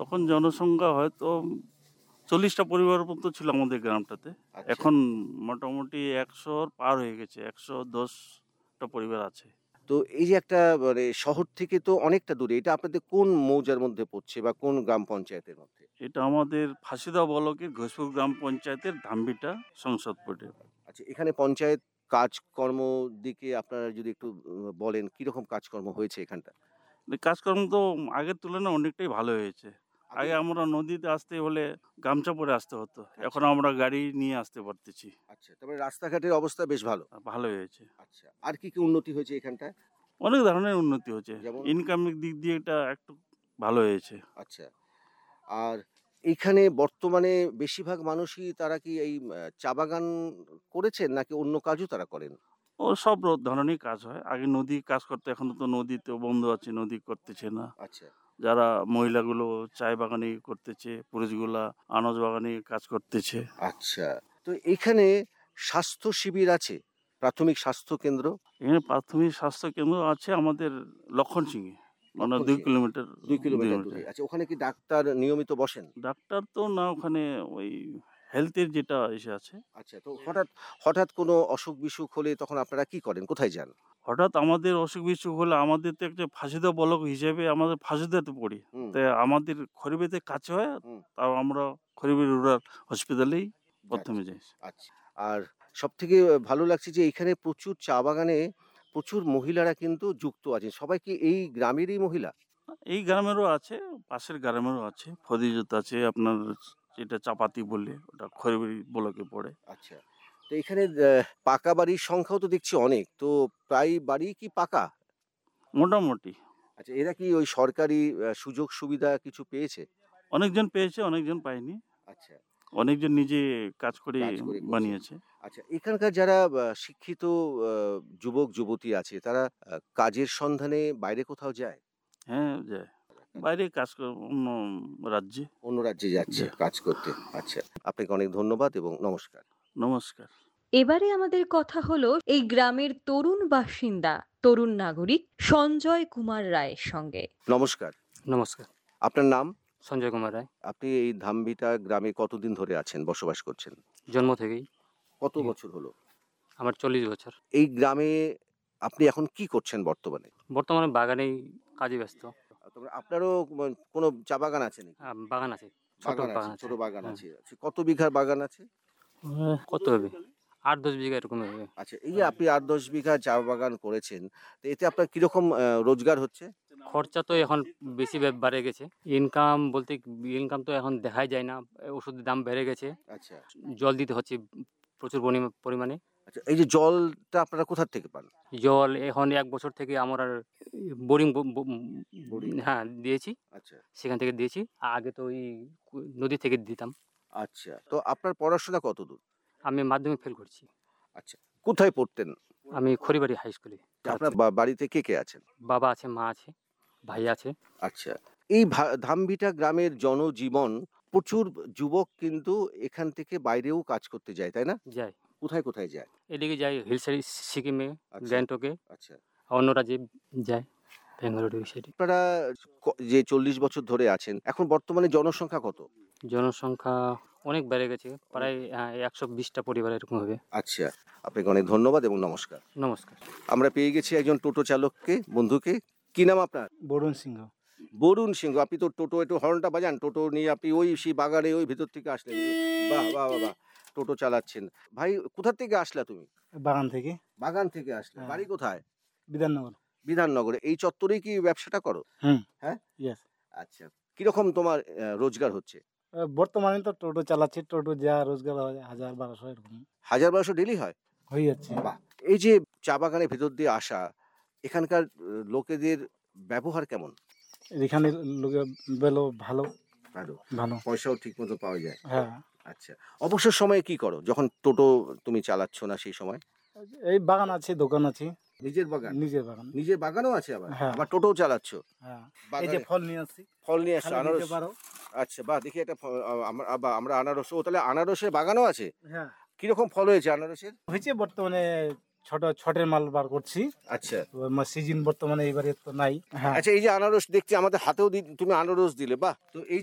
তখন জনসংখ্যা হয়তো 40টা পরিবারের মতো ছিল আমাদের গ্রামটাতে। আচ্ছা। এখন মোটামুটি 100 পার হয়ে গেছে, 110টা পরিবার আছে। তো এই যে একটা মানে শহর থেকে তো অনেকটা দূরে, এটা আপনাদের কোন মৌজার মধ্যে পড়ছে বা কোন গ্রাম পঞ্চায়েতের মধ্যে? এটা আমাদের ফাঁসিদা ব্লকের ঘোষপুর গ্রাম পঞ্চায়েতের ধামবিটা সংসদপুরে। আচ্ছা, এখানে পঞ্চায়েত কাজকর্ম দিকে আপনারা যদি একটু বলেন কিরকম কাজকর্ম হয়েছে এখানটা? কাজকর্ম তো আগের তুলনায় অনেকটাই ভালো হয়েছে। আগে আগে আমরা নদীতে আসতে হলে গামছা পরে আসতে হতো, এখন আচ্ছা, আমরা গাড়ি নিয়ে আসতে পারতেছি। আচ্ছা। তারপরে রাস্তাঘাটের অবস্থা বেশ ভালো। ভালো হয়েছে। আচ্ছা। আর কি উন্নতি হয়েছে এখানটায়? অনেক ধরনের উন্নতি হয়েছে, যেমন? ইনকামের দিক দিয়ে এটা একটু ভালো হয়েছে। আচ্ছা। আর এইখানে বর্তমানে বেশিরভাগ মানুষই তারা কি এই চা বাগান করেছেন নাকি অন্য কাজও তারা করেন? ও সব ধরনের কাজ হয়। আগে নদী কাজ করতে, এখন তো নদী তো বন্ধ আছে, নদী করতেছে না। আচ্ছা, যারা মহিলাগুলো চায় বাগানে করতেছে, পুরুষগুলা আনাজ বাগানে কাজ করতেছে। আচ্ছা। তো এইখানে স্বাস্থ্য শিবির আছে? প্রাথমিক স্বাস্থ্য কেন্দ্র? এখানে প্রাথমিক স্বাস্থ্য কেন্দ্র আছে আমাদের লক্ষণ সিংহে, মানে 2 লক্ষণসিংহে? কিলোমিটার ২ কিলোমিটার দূরে। 2 কিলোমিটার। আচ্ছা, ওখানে কি ডাক্তার নিয়মিত বসেন? ডাক্তার তো না, ওখানে ওই হেলথের যেটা এসে আছে। আচ্ছা, তো হঠাৎ কোনো অসুখ-বিসুখ হলে তখন আপনারা কি করেন? কোথায় যান? হঠাৎ আমাদের অসুখ-বিসুখ হলে, আমাদের তো একটা ফাঁসিদা ব্লক হিসেবে আমাদের ফাঁসিদাতে পড়ি। হুম, তাই আমাদের খরিবেতে কাছে হয়, হুম। তাও আমরা খরিবের রুরাল হসপিটালেই আচ্ছা, ১ম এ যাই। আচ্ছা। আর সবথেকে ভালো লাগছে যে এইখানে প্রচুর চা বাগানে প্রচুর মহিলারা কিন্তু যুক্ত আছেন। সবাই কি এই গ্রামেরই মহিলা? এই গ্রামেরও আছে, পাশের গ্রামেরও আছে। ফদিজত আছে আপনার, যেটা চাপাতি বলে, ওটা খরিবের ব্লকে পড়ে। আচ্ছা। তো এখানে পাকা বাড়ির সংখ্যাও তো দেখছি অনেক। তো প্রায় বাড়িই কি পাকা? মোটামুটি আচ্ছা, এরা কি ওই সরকারি সুযোগ সুবিধা কিছু পেয়েছে? অনেকজন পেয়েছে, অনেকজন পায়নি। আচ্ছা, অনেকজন নিজে কাজ করে কাজ করে করছে। বানিয়েছে। আচ্ছা, এখানকার যারা শিক্ষিত আ যুবক-যুবতী আছে তারা কাজের সন্ধানে বাইরে কোথাও যায়? হ্যাঁ, যায়। বাইরে কাজ অন্য রাজ্যে অন্য রাজ্যে যাচ্ছে যায়। কাজ করতে। আচ্ছা। আপনাকে অনেক ধন্যবাদ এবং নমস্কার। নমস্কার। এবারে আমাদের কথা হলো এই গ্রামের তরুণ বাসিন্দা, তরুণ নাগরিক সঞ্জয় কুমার রায়ের সঙ্গে। নমস্কার। নমস্কার। আপনার নাম? সঞ্জয় কুমার রায়। আপনি এই ধামভিটা গ্রামে কতদিন ধরে আছেন, বসবাস করছেন? জন্ম থেকেই। কত হুম। বছর হলো? আমার ৪০ বছর। এই গ্রামে আপনি এখন কি করছেন বর্তমানে? বর্তমানে বাগানেই কাজে ব্যস্ত। তবে আপনারও কোনো চা বাগান আছে নাকি? বাগান আছে। ছোট বাগান আছে, বাগান আছে। ছোট বাগান হুম। আছে। আচ্ছা, কত বিঘার বাগান আছে? কত হবে? ৮-১০ বিঘা এরকম হবে। আচ্ছা, এই যে আপনি ৮-১০ বিঘা চা বাগান করেছেন, তো এতে আপনার কিরকম রোজগার হচ্ছে? খরচা তো এখন বেশি বেড়ে গেছে। ইনকাম বলতে ইনকাম তো এখন দেখাই যায় না। ওষুধের দাম বেড়ে গেছে। আচ্ছা, জল দিতে হচ্ছে প্রচুর পরিমাণে। আচ্ছা, এই যে জলটা আপনারা কোথা থেকে পান? জল এখন ১ বছর থেকে আমরা বোরিং বোরিং? হ্যাঁ, দিয়েছি। আচ্ছা, সেখান থেকে দিয়েছি। আগে তো ওই নদী থেকে দিতাম। আচ্ছা। তো আপনার পড়াশোনা কতদূর? আমি মাধ্যমিক ফেল করছি। আচ্ছা। কোথায় পড়তেন? আমি খড়িবাড়ি হাই স্কুলে। আপনার বাড়িতে কে আছেন? বাবা আছে, মা আছে, ভাই আছে। আচ্ছা। এই ধামভিটা গ্রামের জনজীবন, প্রচুর যুবক কিন্তু এখান থেকে বাইরেও কাজ করতে যায়, তাই না? যাই। কোথায় যায়? এদিকে যাই হিল সাইড, সিকিমে, আচ্ছা, গ্যাংটকে, আচ্ছা। অন্য রাজ্যে যায়। ব্যাঙ্গালোর ওই সাইডে। আপনারা যে ৪০ বছর ধরে আছেন, এখন বর্তমানে জনসংখ্যা কত? জনসংখ্যা অনেক বেড়ে গেছে। প্রায় ১২০টা পরিবার এরকম হবে। আচ্ছা, আপনাকে অনেক ধন্যবাদ এবং নমস্কার। নমস্কার। আমরা পেয়ে গেছি একজন টোটো চালককে, বন্ধুকে। কি নাম আপনার? বরুণ সিংহ। বরুণ সিংহ। আপনি তো টোটো, একটু হর্নটা বাজান। টোটো নিয়ে আপনি ওই সেই বাগানে ওই ভেতর থেকে আসলেন। বাহ! বাহ! বাহ! বাহ! টোটো চালাচ্ছেন। ভাই, কোথা থেকে আসলা তুমি? বাগান থেকে। বাগান থেকে আসলে। হ্যাঁ। বাড়ি কোথায়? বিধাননগর। বিধাননগরে। এই চত্বরেই কি ব্যবসাটা করো? হুম। হ্যাঁ? ইয়েস। আচ্ছা। কিরকম তোমার রোজগার হচ্ছে? বর্তমানে তো টোটো চালাচ্ছি। টোটো যা রোজগার হয় ১,০০০-১,২০০ এরকম ১,০০০-১,২০০ ডেইলি হয়? হয়ে যাচ্ছে। বাহ! এই যে চা বাগানের ভেতর দিয়ে আসা, এখানকার লোকেদের ব্যবহার কেমন? এখানে লোকের বেলো ভালো। ভালো। ভালো। পয়সাও ঠিকমতো পাওয়া যায়? হ্যাঁ। আচ্ছা। অবসর সময়ে কি করো? যখন টোটো তুমি চালাচ্ছ না সেই সময়? এই বাগান আছে, দোকান আছে। নিজের বাগান? নিজের বাগান। নিজের বাগানও আছে আবার? হ্যাঁ। আবার টোটোও চালাচ্ছ? হ্যাঁ। এই যে বাগানে ফল নিয়ে আসছি। ফল নিয়ে আসছো, খালি আনারস? নিতে পারো। আচ্ছা, বাহ! দেখি একটা আমরা আনারস, ও তাহলে আনারসের বাগানও আছে? হ্যাঁ। কিরকম ফল হয়েছে আনারসের? হয়েছে বর্তমানে ছটের মাল বার করছি। আচ্ছা। সিজন বর্তমানে এইবারে তো নাই। হ্যাঁ। আচ্ছা, এই যে আনারস দেখছি আমাদের হাতেও তুমি আনারস দিলে, বাহ! তো এই